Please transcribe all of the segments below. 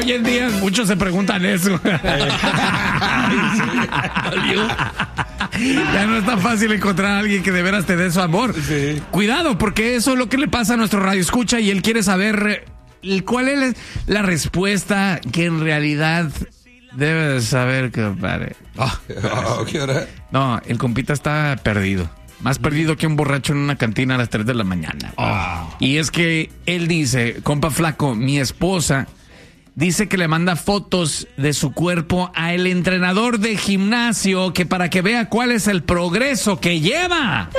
Hoy en día muchos se preguntan eso. Ya no es tan fácil encontrar a alguien que de veras te dé su amor. Sí. Cuidado, porque eso es lo que le pasa a nuestro radio escucha y él quiere saber cuál es la respuesta que en realidad debe de saber, compadre. ¿Qué hora? No, el compita está perdido. Más perdido que un borracho en una cantina a las 3 de la mañana. Y es que él dice, compa flaco, mi esposa dice que le manda fotos de su cuerpo a el entrenador de gimnasio que para que vea cuál es el progreso que lleva.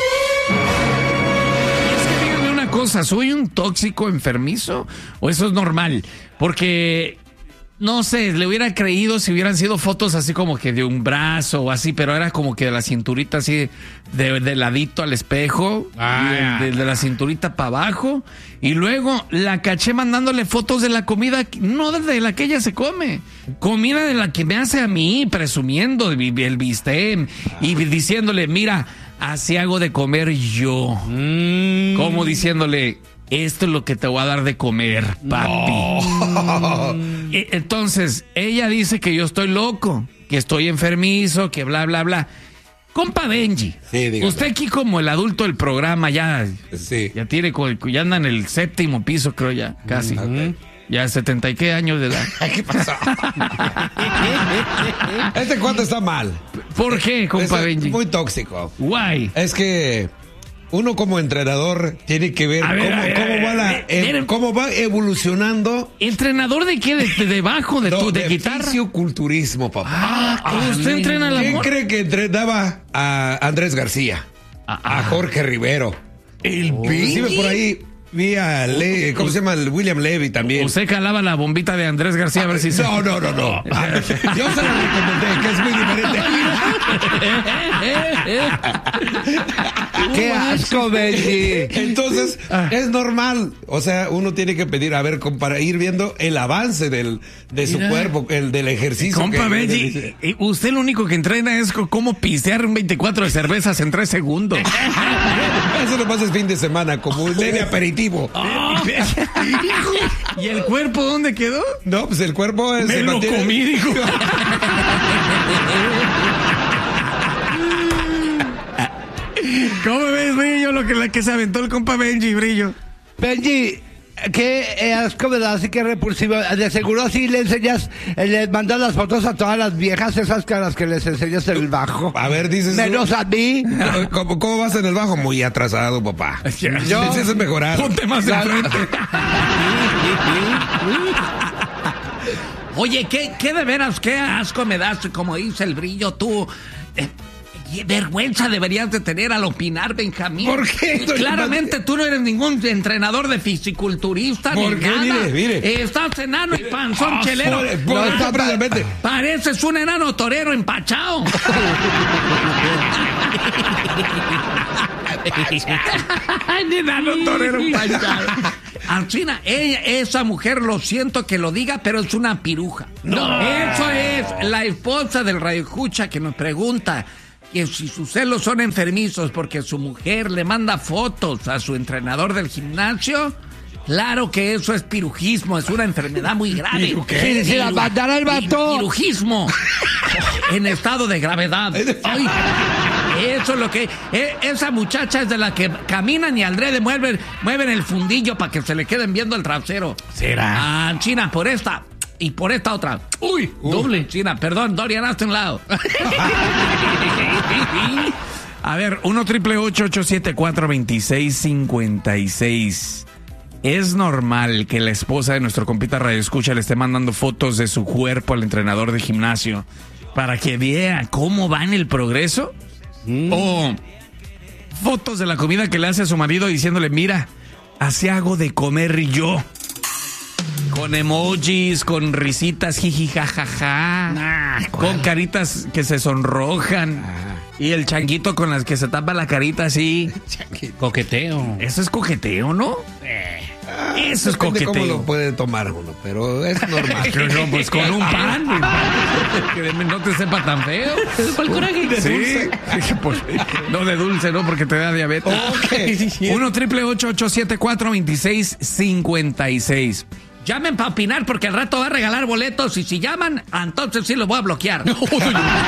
Y es que dígame una cosa, ¿soy un tóxico enfermizo o eso es normal? Porque no sé, le hubiera creído si hubieran sido fotos así como que de un brazo o así, pero era como que de la cinturita así, de ladito al espejo, de la cinturita para abajo, y luego la caché mandándole fotos de la comida, no de la que ella se come, comida de la que me hace a mí, presumiendo el bistec, y diciéndole, mira, así hago de comer yo, como diciéndole, esto es lo que te voy a dar de comer, papi. No. Entonces, ella dice que yo estoy loco, que estoy enfermizo, que bla, bla, bla. Compa Benji, sí, usted aquí como el adulto del programa ya, ya tiene, ya anda en el 7º piso, creo ya, casi. Ya 70 y qué años de edad. ¿Qué pasó? Este cuento está mal. ¿Por qué, compa Benji? Muy tóxico. Guay. Es que uno como entrenador tiene que ver, cómo va evolucionando. ¿Entrenador de qué? ¿De debajo? ¿De guitarra? Fisioculturismo, papá. ¿Usted entrena la ¿Quién cree que entrenaba a Andrés García? A Jorge Rivero. Inclusive por ahí vi a ¿cómo se llama? William Levy también. Usted calaba la bombita de Andrés García a ver si No. Yo se la recomendé, que es muy diferente. ¡Qué asco, Benji! Entonces, es normal. O sea, uno tiene que pedir, a ver, para ir viendo el avance de su cuerpo, del ejercicio. Compa Benji, usted lo único que entrena es cómo pistear un 24 de cervezas en 3 segundos. Eso lo pasa el fin de semana, como un leve aperitivo. ¿Y el cuerpo dónde quedó? No, pues el cuerpo es... Me lo comí, dijo. ¿Cómo ves, Brillo, la que se aventó el compa Benji, Brillo? Benji, qué asco, ¿verdad? Así que repulsivo. De seguro así le enseñas, les mandas las fotos a todas las viejas esas caras que les enseñas en el bajo. A ver, dices... Menos a mí. ¿Cómo vas en el bajo? Muy atrasado, papá. Yo... Necesitas mejorar. Ponte más de frente. Oye, ¿qué de veras, qué asco me das, como dice el Brillo, tú... vergüenza deberías de tener al opinar, Benjamín. ¿Por qué? Claramente tú no eres ningún entrenador de fisiculturista ni nada. Mire. Estás enano y panzón chelero. Pareces un enano torero empachado. Enano torero empachado. Alcina, esa mujer, lo siento que lo diga, pero es una piruja. No. Eso es la esposa del radioescucha que nos pregunta que si sus celos son enfermizos porque su mujer le manda fotos a su entrenador del gimnasio. Claro que eso es pirujismo, es una enfermedad muy grave. ¿Qué? ¿Se la mandará el vato? Pirujismo en estado de gravedad. Ay, eso es lo que... esa muchacha es de la que caminan y aldrede mueven el fundillo para que se le queden viendo el trasero. ¿Será? China, por esta... Y por esta otra. Uy. Doble, China. Perdón, Dorian, hazte un lado. A ver, 1-888-874-2656. ¿Es normal que la esposa de nuestro compita radioescucha le esté mandando fotos de su cuerpo al entrenador de gimnasio para que vea cómo va en el progreso? O fotos de la comida que le hace a su marido diciéndole, mira, así hago de comer yo. Con emojis, con risitas, jiji, jajaja, con caritas que se sonrojan. Y el changuito con las que se tapa la carita así. Coqueteo. Eso es coqueteo, ¿no? Eso es coqueteo. ¿Cómo lo puede tomar uno? Pero es normal. No, pues con un pan. Que no te sepa tan feo. ¿Cuál coraje? De dulce. Pues, no de dulce, ¿no? Porque te da diabetes. 1-888-874-2656. Llamen para opinar porque al rato va a regalar boletos y si llaman, entonces sí los voy a bloquear.